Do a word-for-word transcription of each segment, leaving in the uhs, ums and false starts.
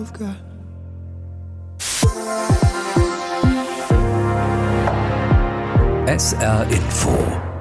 I've got. S R Info.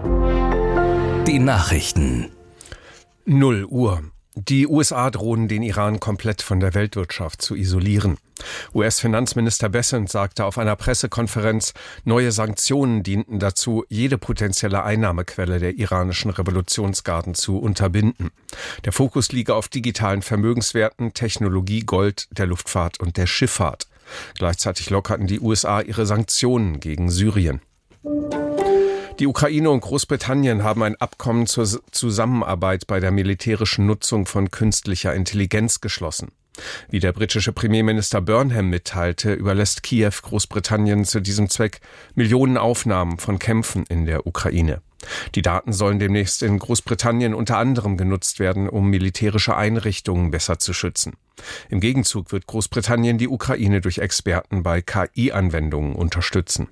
Die Nachrichten. null Uhr. Die U S A drohen, den Iran komplett von der Weltwirtschaft zu isolieren. U S-Finanzminister Bessent sagte auf einer Pressekonferenz, neue Sanktionen dienten dazu, jede potenzielle Einnahmequelle der iranischen Revolutionsgarden zu unterbinden. Der Fokus liege auf digitalen Vermögenswerten, Technologie, Gold, der Luftfahrt und der Schifffahrt. Gleichzeitig lockerten die U S A ihre Sanktionen gegen Syrien. Die Ukraine und Großbritannien haben ein Abkommen zur Zusammenarbeit bei der militärischen Nutzung von künstlicher Intelligenz geschlossen. Wie der britische Premierminister Burnham mitteilte, überlässt Kiew Großbritannien zu diesem Zweck Millionen Aufnahmen von Kämpfen in der Ukraine. Die Daten sollen demnächst in Großbritannien unter anderem genutzt werden, um militärische Einrichtungen besser zu schützen. Im Gegenzug wird Großbritannien die Ukraine durch Experten bei K I-Anwendungen unterstützen.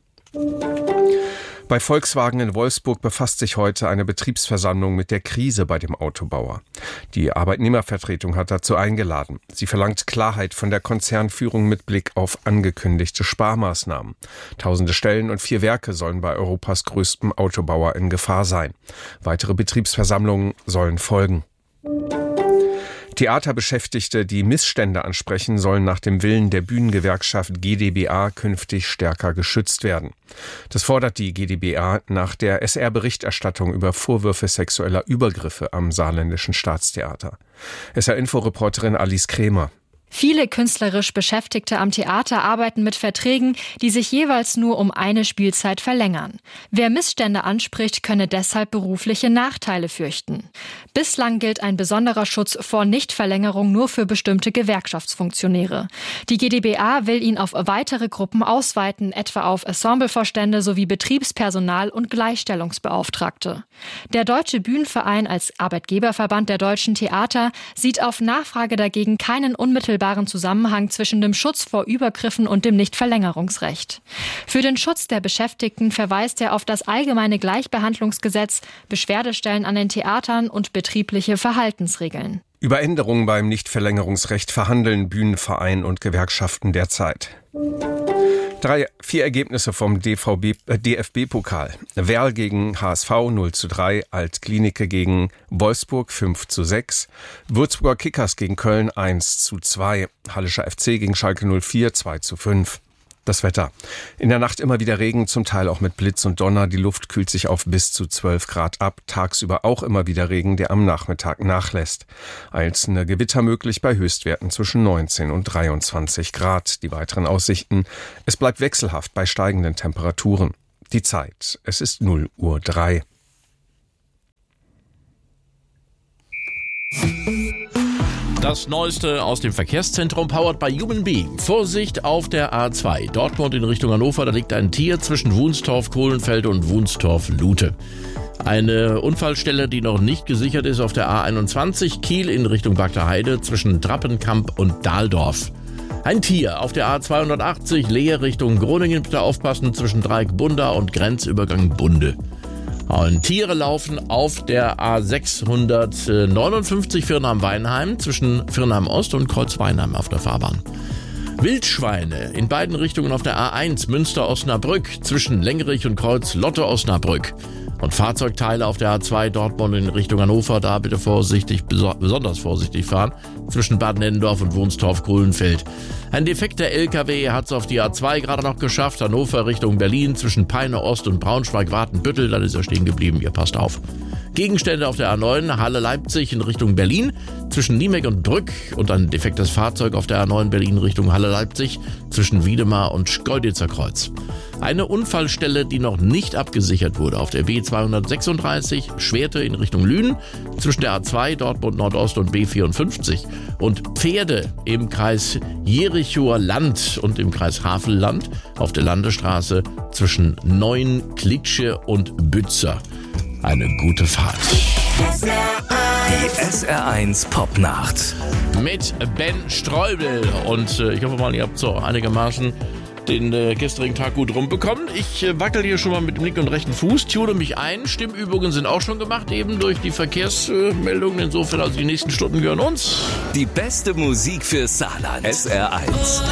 Bei Volkswagen in Wolfsburg befasst sich heute eine Betriebsversammlung mit der Krise bei dem Autobauer. Die Arbeitnehmervertretung hat dazu eingeladen. Sie verlangt Klarheit von der Konzernführung mit Blick auf angekündigte Sparmaßnahmen. Tausende Stellen und vier Werke sollen bei Europas größtem Autobauer in Gefahr sein. Weitere Betriebsversammlungen sollen folgen. Theaterbeschäftigte, die Missstände ansprechen, sollen nach dem Willen der Bühnengewerkschaft G d B A künftig stärker geschützt werden. Das fordert die G d B A nach der S R-Berichterstattung über Vorwürfe sexueller Übergriffe am Saarländischen Staatstheater. S R-Info-Reporterin Alice Krämer. Viele künstlerisch Beschäftigte am Theater arbeiten mit Verträgen, die sich jeweils nur um eine Spielzeit verlängern. Wer Missstände anspricht, könne deshalb berufliche Nachteile fürchten. Bislang gilt ein besonderer Schutz vor Nichtverlängerung nur für bestimmte Gewerkschaftsfunktionäre. Die G d B A will ihn auf weitere Gruppen ausweiten, etwa auf Ensemblevorstände sowie Betriebspersonal und Gleichstellungsbeauftragte. Der Deutsche Bühnenverein als Arbeitgeberverband der deutschen Theater sieht auf Nachfrage dagegen keinen unmittelbaren Zusammenhang zwischen dem Schutz vor Übergriffen und dem Nichtverlängerungsrecht. Für den Schutz der Beschäftigten verweist er auf das allgemeine Gleichbehandlungsgesetz, Beschwerdestellen an den Theatern und betriebliche Verhaltensregeln. Über Änderungen beim Nichtverlängerungsrecht verhandeln Bühnenverein und Gewerkschaften derzeit. Drei, vier Ergebnisse vom D V B, äh, D F B-Pokal. Werl gegen H S V null zu drei, Alt-Klinike gegen Wolfsburg fünf zu sechs, Würzburger Kickers gegen Köln eins zu zwei, Hallischer F C gegen Schalke null vier zwei zu fünf. Das Wetter. In der Nacht immer wieder Regen, zum Teil auch mit Blitz und Donner. Die Luft kühlt sich auf bis zu zwölf Grad ab. Tagsüber auch immer wieder Regen, der am Nachmittag nachlässt. Einzelne Gewitter möglich bei Höchstwerten zwischen neunzehn und dreiundzwanzig Grad. Die weiteren Aussichten. Es bleibt wechselhaft bei steigenden Temperaturen. Die Zeit. Es ist null Uhr drei. Das Neueste aus dem Verkehrszentrum, powered by Human Being. Vorsicht auf der A zwei. Dortmund in Richtung Hannover, da liegt ein Tier zwischen Wunstorf-Kohlenfeld und Wunstorf-Lute. Eine Unfallstelle, die noch nicht gesichert ist, auf der A einundzwanzig, Kiel in Richtung Bagdaheide zwischen Drappenkamp und Dahldorf. Ein Tier auf der A zweihundertachtzig, Leer Richtung Groningen, bitte aufpassen, zwischen Dreieck Bunda und Grenzübergang Bunde. Und Tiere laufen auf der A sechshundertneunundfünfzig Firnheim-Weinheim zwischen Firnheim-Ost und Kreuz-Weinheim auf der Fahrbahn. Wildschweine in beiden Richtungen auf der A eins Münster-Osnabrück zwischen Lengerich und Kreuz-Lotte-Osnabrück. Und Fahrzeugteile auf der A zwei Dortmund in Richtung Hannover, da bitte vorsichtig, besonders vorsichtig fahren, zwischen Bad Nennendorf und Wunstorf-Grünfeld. Ein defekter L K W hat es auf die A zwei gerade noch geschafft, Hannover Richtung Berlin zwischen Peine Ost und Braunschweig-Wartenbüttel, dann ist er stehen geblieben, ihr passt auf. Gegenstände auf der A neun, Halle Leipzig in Richtung Berlin, zwischen Niemek und Brück und ein defektes Fahrzeug auf der A neun Berlin Richtung Halle Leipzig, zwischen Wiedemar und Schkeuditzer Kreuz. Eine Unfallstelle, die noch nicht abgesichert wurde, auf der B zweihundertsechsunddreißig, Schwerte in Richtung Lünen, zwischen der A zwei Dortmund Nordost und B vierundfünfzig und Pferde im Kreis Jerichower Land und im Kreis Havelland auf der Landesstraße zwischen Neuen, Klitsche und Bützer. Eine gute Fahrt. Die S R eins Popnacht. Mit Ben Streubel. Und äh, ich hoffe mal, ihr habt so einigermaßen den äh, gestrigen Tag gut rumbekommen. Ich äh, wackel hier schon mal mit dem linken und rechten Fuß, tune mich ein. Stimmübungen sind auch schon gemacht, eben durch die Verkehrsmeldungen. Insofern, also die nächsten Stunden gehören uns. Die beste Musik für Saarland. S R eins.